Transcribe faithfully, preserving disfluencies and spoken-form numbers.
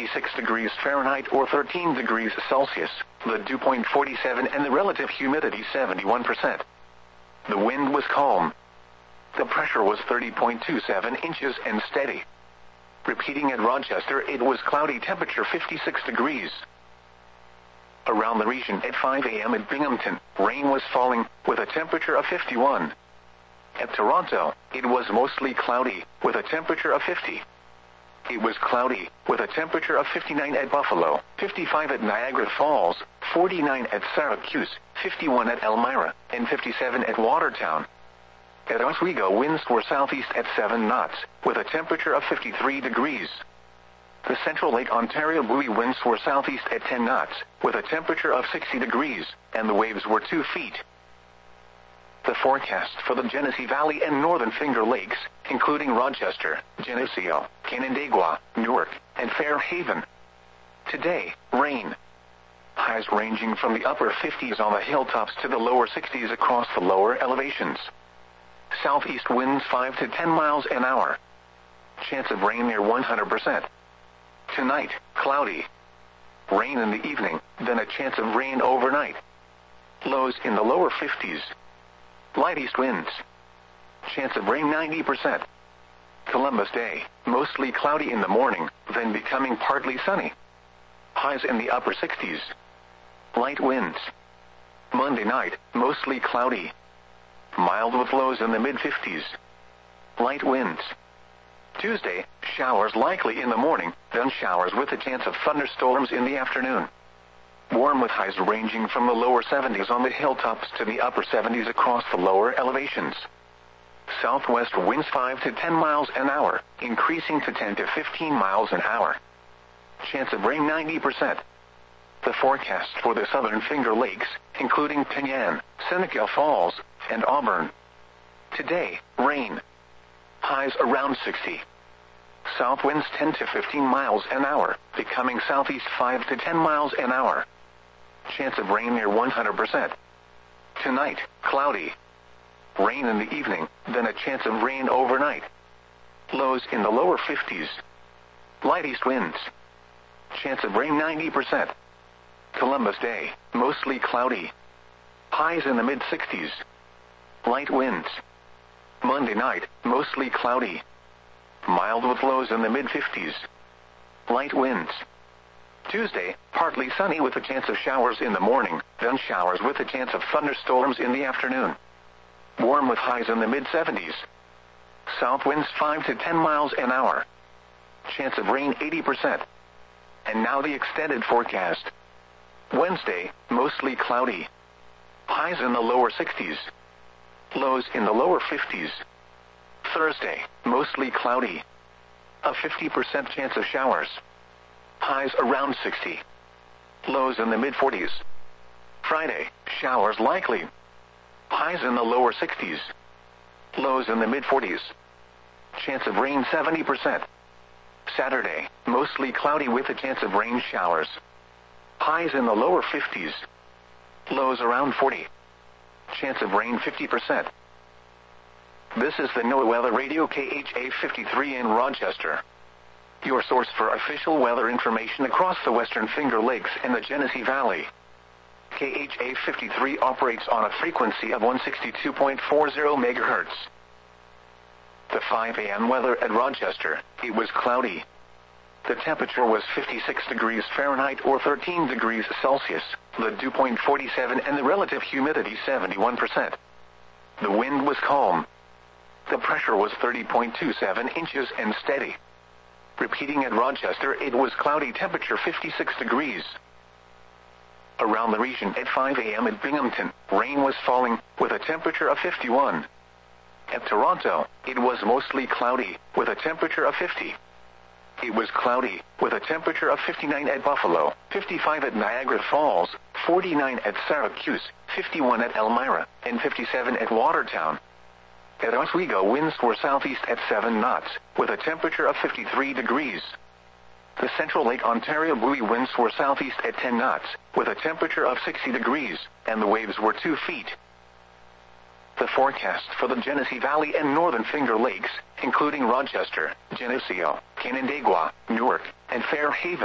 fifty-six degrees Fahrenheit or thirteen degrees Celsius, the dew point forty-seven and the relative humidity seventy-one percent. The wind was calm. The pressure was thirty point two seven inches and steady. Repeating at Rochester, it was cloudy, temperature fifty-six degrees. Around the region at five a m at Binghamton, rain was falling, with a temperature of fifty-one. At Toronto, it was mostly cloudy, with a temperature of fifty. It was cloudy, with a temperature of fifty-nine at Buffalo, fifty-five at Niagara Falls, forty-nine at Syracuse, fifty-one at Elmira, and fifty-seven at Watertown. At Oswego, winds were southeast at seven knots, with a temperature of fifty-three degrees. The Central Lake Ontario buoy winds were southeast at ten knots, with a temperature of sixty degrees, and the waves were two feet. The forecast for the Genesee Valley and Northern Finger Lakes, including Rochester, Geneseo, Canandaigua, Newark, and Fairhaven. Today, rain. Highs ranging from the upper fifties on the hilltops to the lower sixties across the lower elevations. Southeast winds five to ten miles an hour. Chance of rain near one hundred percent. Tonight, cloudy. Rain in the evening, then a chance of rain overnight. Lows in the lower fifties. Light east winds. Chance of rain ninety percent. Columbus Day, mostly cloudy in the morning, then becoming partly sunny. Highs in the upper sixties. Light winds. Monday night, mostly cloudy. Mild with lows in the mid-fifties. Light winds. Tuesday, showers likely in the morning, then showers with a chance of thunderstorms in the afternoon. Warm with highs ranging from the lower seventies on the hilltops to the upper seventies across the lower elevations. Southwest winds five to ten miles an hour, increasing to ten to fifteen miles an hour. Chance of rain ninety percent. The forecast for the Southern Finger Lakes, including Penyan, Seneca Falls, and Auburn. Today, rain. Highs around sixty. South winds ten to fifteen miles an hour, becoming southeast five to ten miles an hour. Chance of rain near one hundred percent. Tonight, cloudy. Rain in the evening, then a chance of rain overnight. Lows in the lower fifties. Light east winds. Chance of rain ninety percent. Columbus Day, mostly cloudy. Highs in the mid-sixties. Light winds. Monday night, mostly cloudy. Mild with lows in the mid-fifties. Light winds. Tuesday, partly sunny with a chance of showers in the morning, then showers with a chance of thunderstorms in the afternoon. Warm with highs in the mid-seventies. South winds five to ten miles an hour. Chance of rain eighty percent. And now the extended forecast. Wednesday, mostly cloudy. Highs in the lower sixties. Lows in the lower fifties. Thursday, mostly cloudy. A fifty percent chance of showers. Highs around sixty. Lows in the mid-forties. Friday, showers likely. Highs in the lower sixties. Lows in the mid-forties. Chance of rain seventy percent. Saturday, mostly cloudy with a chance of rain showers. Highs in the lower fifties. Lows around forty. Chance of rain fifty percent. This is the NOAA Weather Radio K H A fifty-three in Rochester. Your source for official weather information across the Western Finger Lakes and the Genesee Valley. K H A fifty-three operates on a frequency of one sixty-two point four zero megahertz. The five a m weather at Rochester, it was cloudy. The temperature was fifty-six degrees Fahrenheit or thirteen degrees Celsius, the dew point forty-seven and the relative humidity seventy-one percent. The wind was calm. The pressure was thirty point two seven inches and steady. Repeating at Rochester, it was cloudy, temperature fifty-six degrees. Around the region at five a m at Binghamton, rain was falling, with a temperature of fifty-one. At Toronto, it was mostly cloudy, with a temperature of fifty. It was cloudy, with a temperature of fifty-nine at Buffalo, fifty-five at Niagara Falls, forty-nine at Syracuse, fifty-one at Elmira, and fifty-seven at Watertown. At Oswego, winds were southeast at seven knots, with a temperature of fifty-three degrees. The Central Lake Ontario buoy winds were southeast at ten knots, with a temperature of sixty degrees, and the waves were two feet. The forecast for the Genesee Valley and Northern Finger Lakes, including Rochester, Geneseo, Canandaigua, Newark, and Fairhaven.